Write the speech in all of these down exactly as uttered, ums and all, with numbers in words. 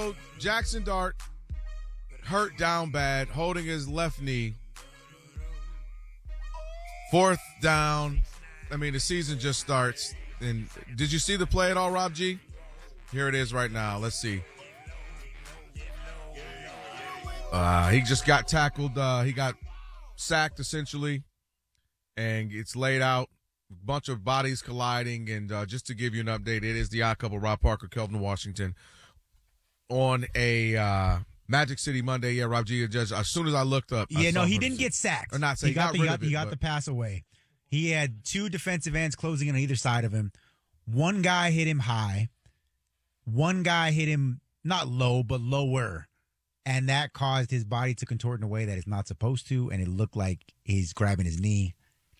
So Jackson Dart hurt down bad, holding his left knee. Fourth down. I mean, the season just starts. And did you see the play at all, Rob G? Here it is right now. Let's see. Uh, he just got tackled. Uh, he got sacked, essentially, and it's laid out. A bunch of bodies colliding. And uh, just to give you an update, it is the odd couple, Rob Parker, Kelvin Washington, on a uh, Magic City Monday. Yeah, Rob G. Judge. As soon as I looked up, I yeah, no, he him. didn't get sacked. Or not, so he, he got, got, the, rid he got, of it, he got but... the pass away. He had two defensive ends closing in on either side of him. One guy hit him high. One guy hit him not low, but lower. And that caused his body to contort in a way that it's not supposed to, and it looked like he's grabbing his knee.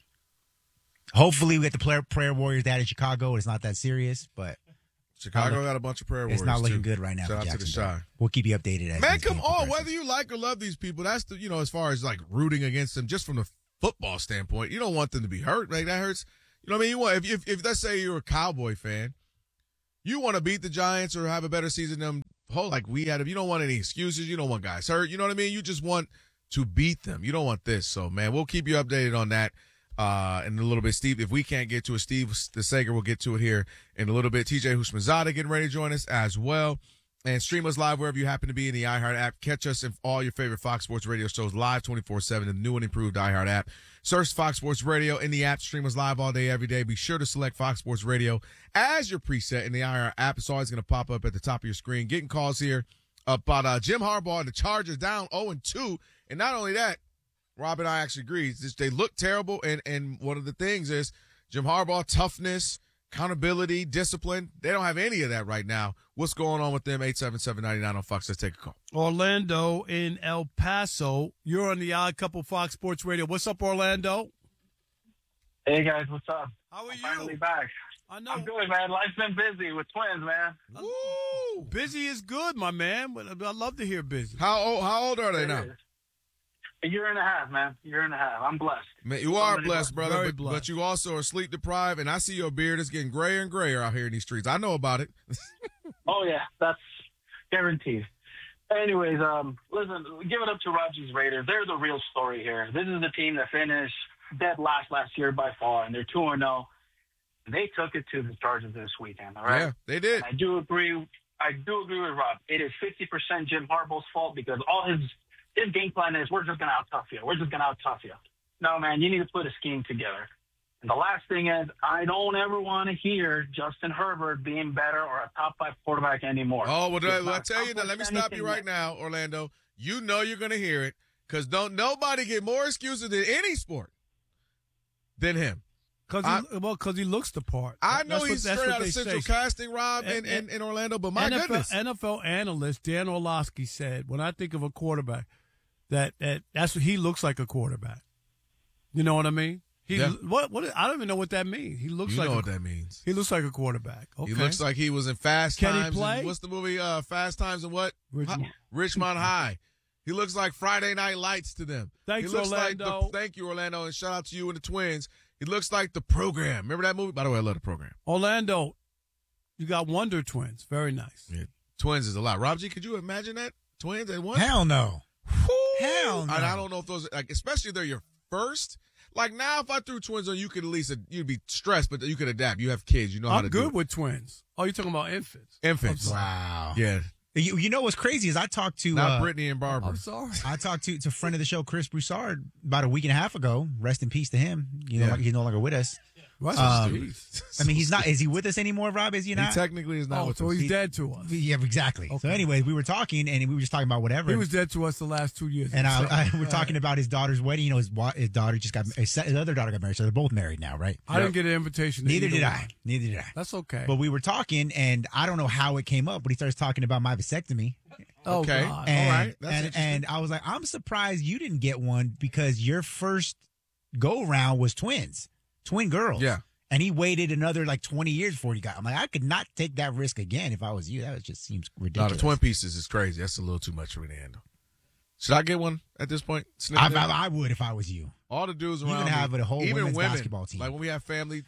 Hopefully we get the prayer, prayer warriors down in Chicago. It's not that serious, but Chicago look, got a bunch of prayer warriors. It's not looking too. good right now. Shout for out Jackson to the Shy. We'll keep you updated. As Man, these come games on. progress. Whether you like or love these people, that's the, you know, as far as like rooting against them, just from the football standpoint, you don't want them to be hurt. Like that hurts. You know what I mean? You want if if, if let's say you're a Cowboy fan, you want to beat the Giants or have a better season than them. Whole like we had. You don't want any excuses. You don't want guys hurt. You know what I mean? You just want to beat them. You don't want this. So man, we'll keep you updated on that. Uh, in a little bit, Steve, if we can't get to it, Steve the Sager will get to it here in a little bit. T J Houshmandzadeh getting ready to join us as well. And stream us live wherever you happen to be in the iHeart app. Catch us in all your favorite Fox Sports Radio shows live twenty-four seven in the new and improved iHeart app. Search Fox Sports Radio in the app. Stream us live all day, every day. Be sure to select Fox Sports Radio as your preset in the iHeart app. It's always going to pop up at the top of your screen. Getting calls here about uh, Jim Harbaugh and the Chargers down oh and two. And not only that, Rob and I actually agree. Just, they look terrible, and, and one of the things is Jim Harbaugh, toughness, accountability, discipline. They don't have any of that right now. What's going on with them? eight seven seven, nine nine on Fox. Let's take a call. Orlando in El Paso. You're on the Odd Couple Fox Sports Radio. What's up, Orlando? Hey, guys. What's up? How are I'm you? finally back. I know. I'm good, man. Life's been busy with twins, man. Woo! Busy is good, my man. But I love to hear busy. How old, how old are they It now? is. A year and a half, man. A year and a half. I'm blessed. Man, you are Somebody blessed, brother, Very but, blessed. but you also are sleep deprived, and I see your beard is getting grayer and grayer out here in these streets. I know about it. Oh, yeah. That's guaranteed. Anyways, um, listen, give it up to Rogers Raiders. They're the real story here. This is the team that finished dead last last year by far, and they're two and oh. They took it to the Chargers this weekend, all right? Yeah, they did. And I do agree. I do agree with Rob. It is fifty percent Jim Harbaugh's fault because all his his game plan is we're just going to out-tough you. We're just going to out-tough you. No, man, you need to put a scheme together. And the last thing is I don't ever want to hear Justin Herbert being better or a top five quarterback anymore. Oh, well, It's well not I tell you now, let me stop you anything right yet. now, Orlando. You know you're going to hear it because don't nobody get more excuses in any sport than him. Cause I- he, well, because he looks the part. I know That's what- he's that's straight what out of they Central say. Casting, Rob, in, And- in, in Orlando, but my N F L, goodness. N F L analyst Dan Orlovsky said, when I think of a quarterback, that, that that's what he looks like a quarterback. You know what I mean? He Yeah. what what I don't even know what that means. He looks You like know a, what that means. He looks like a quarterback. Okay. He looks like he was in Fast Can he Times. and- play? what's the movie? Uh, Fast Times and what? Richmond. Hi- Richmond High. He looks like Friday Night Lights to them. Thanks, he looks Orlando. Like the, thank you, Orlando, and shout out to you and the Twins. He looks like The Program. Remember that movie? By the way, I love The Program. Orlando, you got Wonder Twins. Very nice. Yeah. Twins is a lot. Rob G, could you imagine that? Twins at one? Hell no. Whew. Hell no. And I don't know if those, like, especially if they're your first. Like now, if I threw twins on, you could at least you'd be stressed, but you could adapt. You have kids, you know how I'm to good do it. with twins. Oh, you're talking about infants. Infants. I'm sorry. Wow. Yeah, You, you know what's crazy is I talked to not uh, Brittany and Barbara. I'm sorry. I talked to to a friend of the show, Chris Broussard, about a week and a half ago. Rest in peace to him. You know, Yeah. like he's no longer with us. Rest Um, in peace. I mean, he's not. Is he with us anymore, Rob? Is he He not? technically is not Oh, with so us. he's He- dead to us. yeah, exactly. So, Okay. anyways, we were talking, and we were just talking about whatever. He was dead to us the last two years. and So- I, I we're talking about his daughter's wedding. You know, his wa- his daughter just got his, his other daughter got married, so they're both married now, right? I didn't get an invitation. to Neither either did one. I. Neither did I. That's okay. But we were talking, and I don't know how it came up, but he starts talking about my vasectomy. oh, Okay. God. And, All right, that's and, interesting. and I was like, I'm surprised you didn't get one because your first go round was twins, twin girls. Yeah. And he waited another like twenty years before he got. I'm like, I could not take that risk again if I was you. That was- just seems No, ridiculous. the twin pieces is crazy. That's a little too much for me to handle. Should I get one at this point? Sniff I, it? I, I would if I was you. All the dudes You around can me, have a whole even women's women, basketball team. Like when we have family.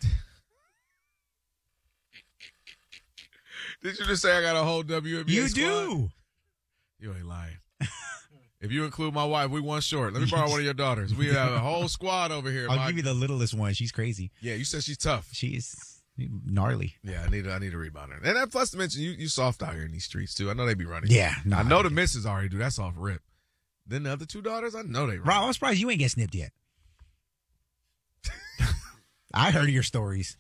Did you just say I got a whole W N B A You squad? do. You ain't lying. If you include my wife, we one short. Let me borrow one of your daughters. We have a whole squad over here. I'll my... give you the littlest one. She's crazy. Yeah, you said she's tough. She's gnarly. Yeah, I need I need to rebound her. And that, plus to mention, you you soft out here in these streets too. I know they be running. Yeah, no, I know I the missus already do. That's off rip. Then the other two daughters, I know they run. Rob, I'm surprised you ain't get snipped yet. I heard your stories.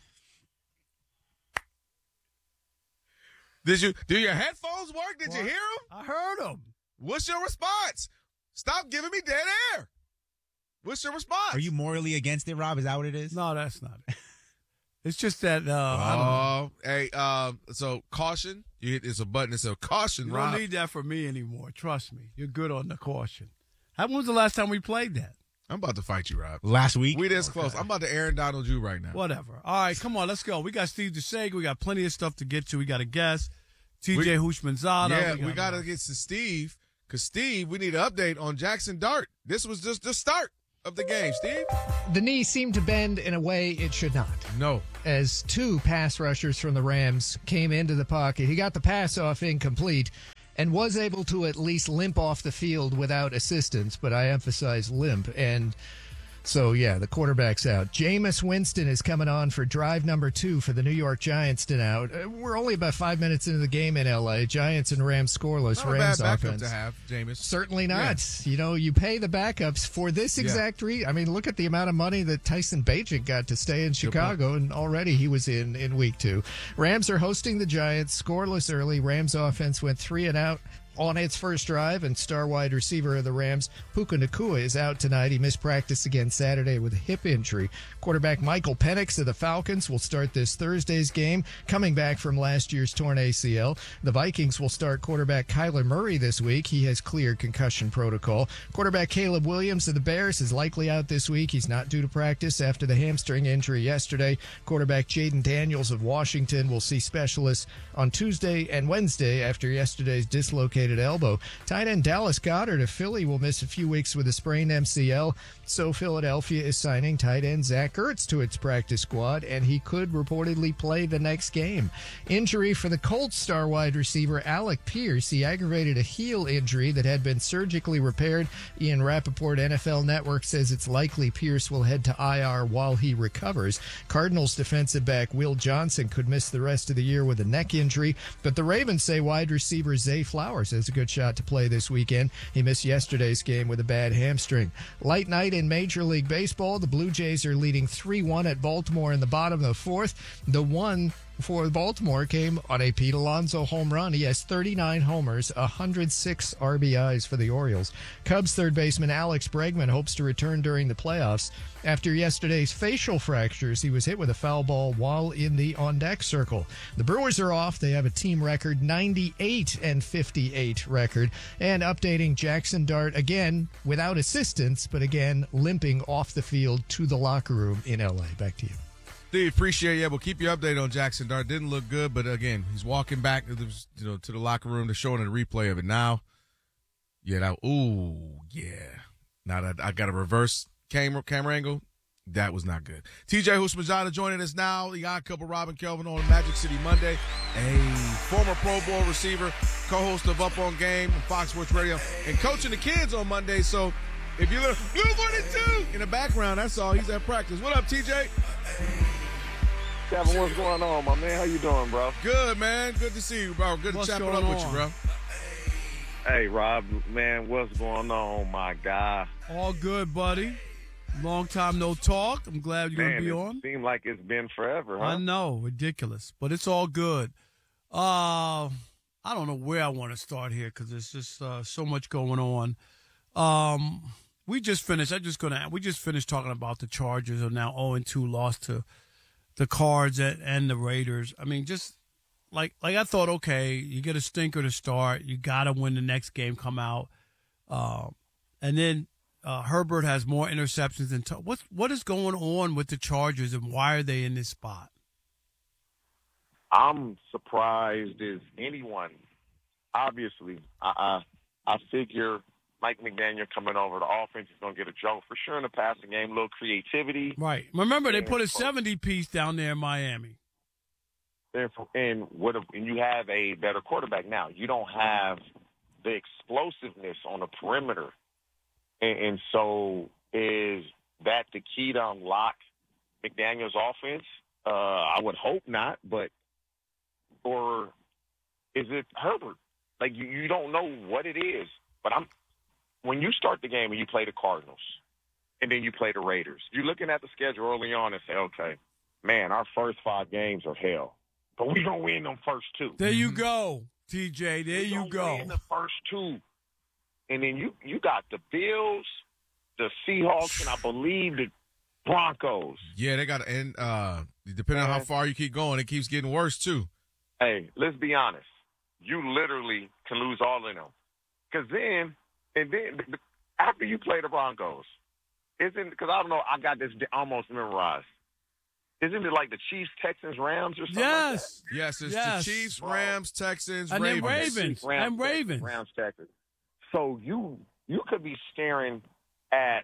Did you do your headphones work? Did What? you hear them? I heard them. What's your response? Stop giving me dead air. What's your response? Are you morally against it, Rob? Is that what it is? No, that's not it. It's just that uh, I don't know. Oh, hey, um, so caution. You hit, it's a button that says caution, You Rob. don't need that for me anymore. Trust me. You're good on the caution. How- When was the last time we played that? I'm about to fight you, Rob. Last week? We this close. I'm about to Aaron Donald you right now. Whatever. All right, come on, let's go. We got Steve DeSager. We got plenty of stuff to get to. We got a guest, T J Hushmanzada. Yeah, we got to get to Steve because Steve, we need an update on Jackson Dart. This was just the start of the game, Steve. The knee seemed to bend in a way it should not. No. As two pass rushers from the Rams came into the pocket, he got the pass off incomplete and was able to at least limp off the field without assistance, but I emphasize limp. And so, yeah, the quarterback's out. Jameis Winston is coming on for drive number two for the New York Giants tonight. Uh, We're only about five minutes into the game in L A. Giants and Rams scoreless. Not Rams a bad backup offense. to have, Jameis. Certainly not. You know, you pay the backups for this exact reason. I mean, look at the amount of money that Tyson Bagent got to stay in Chicago, and already he was in in week two. Rams are hosting the Giants, scoreless early. Rams offense went three and out on its first drive, and star wide receiver of the Rams, Puka Nacua, is out tonight. He missed practice again Saturday with a hip injury. Quarterback Michael Penix of the Falcons will start this Thursday's game, coming back from last year's torn A C L. The Vikings will start quarterback Kyler Murray this week. He has cleared concussion protocol. Quarterback Caleb Williams of the Bears is likely out this week. He's not due to practice after the hamstring injury yesterday. Quarterback Jaden Daniels of Washington will see specialists on Tuesday and Wednesday after yesterday's dislocated elbow. Tight end Dallas Goedert of Philly will miss a few weeks with a sprained M C L, so Philadelphia is signing tight end Zach Ertz to its practice squad, and he could reportedly play the next game. Injury for the Colts star wide receiver Alec Pierce. He aggravated a heel injury that had been surgically repaired. Ian Rappaport, N F L Network, says it's likely Pierce will head to I R while he recovers. Cardinals defensive back Will Johnson could miss the rest of the year with a neck injury, but the Ravens say wide receiver Zay Flowers has a good shot to play this weekend. He missed yesterday's game with a bad hamstring. Light night in Major League Baseball. The Blue Jays are leading three one at Baltimore in the bottom of the fourth. The one for Baltimore came on a Pete Alonso home run. He has thirty-nine homers, one hundred six R B Is for the Orioles. Cubs third baseman Alex Bregman hopes to return during the playoffs. After yesterday's facial fractures, he was hit with a foul ball while in the on-deck circle. The Brewers are off. They have a team record ninety-eight and fifty-eight record. And updating Jackson Dart, again, without assistance, but again, limping off the field to the locker room in L A. Back to you. Steve, appreciate it. Yeah, we'll keep you updated on Jackson Dart. Didn't look good, but again, he's walking back to the, you know, to the locker room. They're showing a replay of it now. Yeah, that, ooh, yeah. Now that I got a reverse camera camera angle, that was not good. T J Hushmanzada joining us now. You got a couple Robin Kelvin on Magic City Monday. A former Pro Bowl receiver, co-host of Up on Game on Fox Sports Radio, and coaching the kids on Monday. So if you look, Blue forty-two in the background, that's all. He's at practice. What up, T J? Kevin, what's going on, my man? How you doing, bro? Good, man. Good to see you, bro. Good What's to chop it going up with you, on? bro. Hey, Rob, man, what's going on, my guy? All good, buddy. Long time no talk. I'm glad you're Man, going to be it on. seems like it's been forever, huh? I know, ridiculous, but it's all good. Uh, I don't know where I want to start here because there's just uh, so much going on. Um, we just finished. I just gonna. We just finished talking about the Chargers are now oh and two, lost to the Cards and, and the Raiders. I mean, just like like I thought. Okay, you get a stinker to start. You got to win the next game. Come out, uh, and then uh, Herbert has more interceptions than t- what what is going on with the Chargers and why are they in this spot? I'm surprised as anyone. Obviously, I I, I figure Mike McDaniel coming over, the offense is going to get a jolt for sure in the passing game, a little creativity. Right. Remember, they put a seventy piece down there in Miami. And, and what? If, and you have a better quarterback now. You don't have the explosiveness on the perimeter. And, and so is that the key to unlock McDaniel's offense? Uh, I would hope not, but or is it Herbert? Like, you, you don't know what it is. But I'm when you start the game and you play the Cardinals and then you play the Raiders, you're looking at the schedule early on and say, okay, man, our first five games are hell. But we're going to win them first two. There you go, T J. There you go. Win the first two. And then you, you got the Bills, the Seahawks, and I believe the Broncos. Yeah, they got to end. Uh, depending on how far you keep going, it keeps getting worse, too. Hey, let's be honest. You literally can lose all of them. Because then, and then, after you play the Broncos, isn't, because I don't know, I got this almost memorized. Isn't it like the Chiefs, Texans, Rams, or something Yes. like that? Yes, it's Yes. the Chiefs, Rams, Texans, And then Ravens. Ravens. Rams, And Ravens. Rams, Texans. So you you could be staring at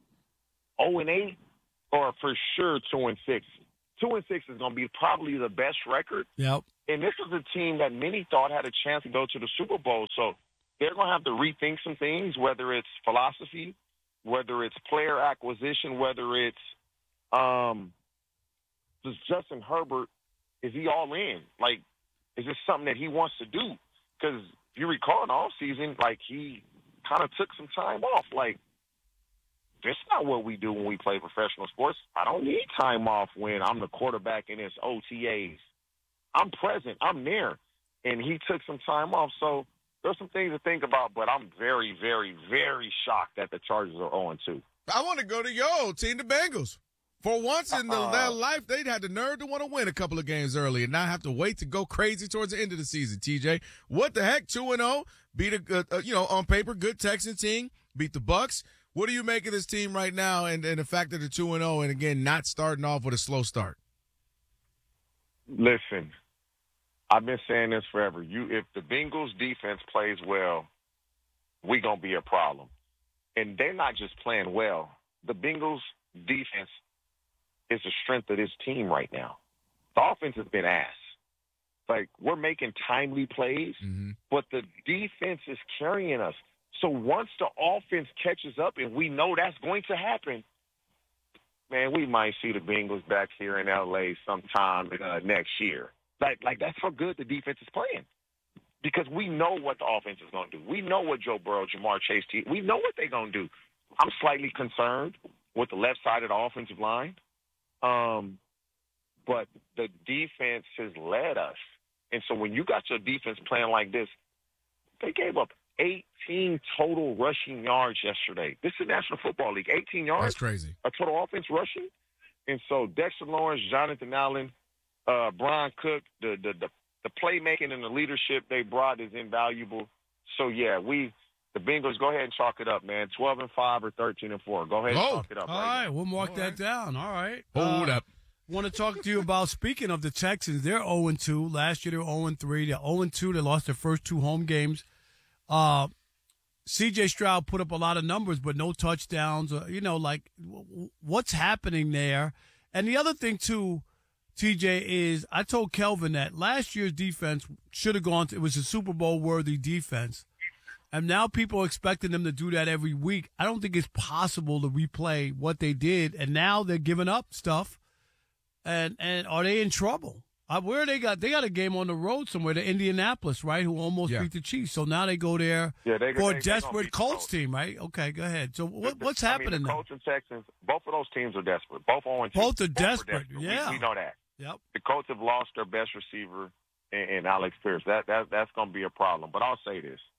oh and eight or for sure two and six. two and six is going to be probably the best record. Yep. And this is a team that many thought had a chance to go to the Super Bowl. So they're going to have to rethink some things, whether it's philosophy, whether it's player acquisition, whether it's um, does Justin Herbert, is he all in? Like, is this something that he wants to do? Because if you recall in the offseason, like, he kind of took some time off. Like, this is not what we do when we play professional sports. I don't need time off when I'm the quarterback in his O T As. I'm present. I'm there. And he took some time off. So there's some things to think about, but I'm very, very, very shocked that the Chargers are oh and two. I want to go to your old team, the Bengals. For once in the, Uh-uh. their life, they'd had the nerve to want to win a couple of games early and not have to wait to go crazy towards the end of the season, T J. What the heck? two and oh, beat a, good, uh, you know, on paper, good Texan team, beat the Bucks. What do you make of this team right now and, and the fact that they're two and oh and, again, not starting off with a slow start? Listen, I've been saying this forever. You, if the Bengals defense plays well, we going to be a problem. And they're not just playing well. The Bengals defense is the strength of this team right now. The offense has been ass. Like, we're making timely plays, Mm-hmm. but the defense is carrying us. So once the offense catches up, and we know that's going to happen, man, we might see the Bengals back here in L A sometime uh, next year. Like, like that's how good the defense is playing. Because we know what the offense is going to do. We know what Joe Burrow, Jamar Chase, we know what they're going to do. I'm slightly concerned with the left side of the offensive line. Um, but the defense has led us. And so when you got your defense playing like this, they gave up eighteen total rushing yards yesterday. This is the National Football League. eighteen yards. That's crazy. A total offense rushing. And so Dexter Lawrence, Jonathan Allen, uh, Brian Cook, the, the, the, the playmaking and the leadership they brought is invaluable. So, yeah, we – the Bengals, go ahead and chalk it up, man. twelve and five or thirteen and four. Go ahead and Oh. chalk it up. All right right, we'll mark All that right. down. All right. Hold Uh, up. Want to talk to you about, speaking of the Texans, they're oh and two. Last year they were oh and three. They're oh and two. They lost their first two home games. Uh, C J Stroud put up a lot of numbers, but no touchdowns. Uh, you know, like, w- what's happening there? And the other thing, too, T J, is I told Kelvin that last year's defense should have gone to, it was a Super Bowl-worthy defense. And now people are expecting them to do that every week. I don't think it's possible to replay what they did, and now they're giving up stuff. And and are they in trouble? Uh, where they got they got a game on the road somewhere, to Indianapolis, right? Who almost Yeah. beat the Chiefs. So now they go there Yeah, they- for they- a they gonna desperate beat the Colts Colts. team, right? Okay, go ahead. So what, what's I mean, happening the now? Colts and Texans, both of those teams are desperate. Both oh and two. Both are Both desperate, We- yeah. We, know that. Yep. The Colts have lost their best receiver in, in Alex Pierce. That, that That's going to be a problem. But I'll say this,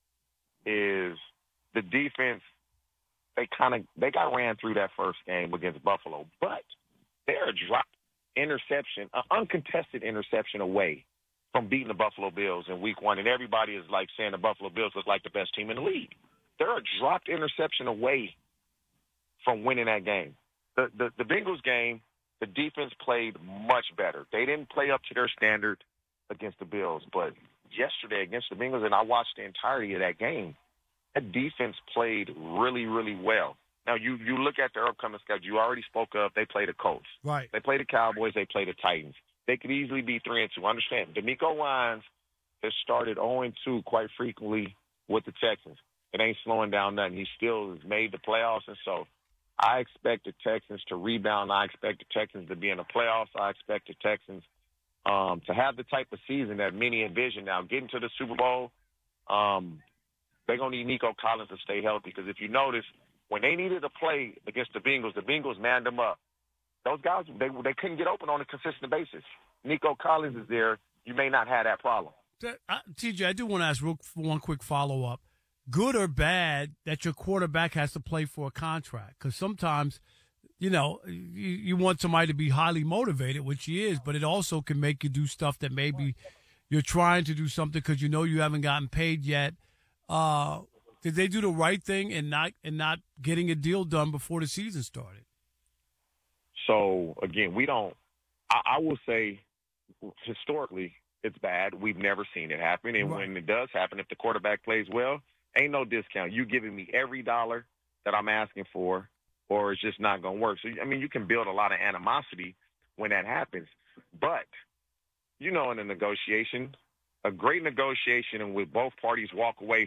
is the defense, they kind of they got ran through that first game against Buffalo, but they're a drop interception, an uncontested interception away from beating the Buffalo Bills in week one. And everybody is like saying the Buffalo Bills look like the best team in the league. They're a dropped interception away from winning that game. The, the, the Bengals game, the defense played much better. They didn't play up to their standard against the Bills, but yesterday against the Bengals, and I watched the entirety of that game, that defense played really, really well. Now, you, you look at their upcoming schedule. You already spoke of they play the Colts. Right. They play the Cowboys. They play the Titans. They could easily be three and two. Understand, DeMeco Ryans has started oh and two quite frequently with the Texans. It ain't slowing down nothing. He still has made the playoffs, and so I expect the Texans to rebound. I expect the Texans to be in the playoffs. I expect the Texans um, to have the type of season that many envision. Now, getting to the Super Bowl, um, they're going to need Nico Collins to stay healthy because if you notice, when they needed to play against the Bengals, the Bengals manned them up. Those guys, they they couldn't get open on a consistent basis. Nico Collins is there. You may not have that problem. Uh, T J, I do want to ask real, one quick follow-up. Good or bad that your quarterback has to play for a contract? Because sometimes, you know, you, you want somebody to be highly motivated, which he is, but it also can make you do stuff that maybe you're trying to do something because you know you haven't gotten paid yet. Uh, did they do the right thing in not in not getting a deal done before the season started? So, again, we don't I, – I will say historically it's bad. We've never seen it happen. And right. when it does happen, if the quarterback plays well, ain't no discount. You giving me every dollar that I'm asking for or it's just not going to work. So, I mean, you can build a lot of animosity when that happens. But, you know, in a negotiation, a great negotiation and with both parties walk away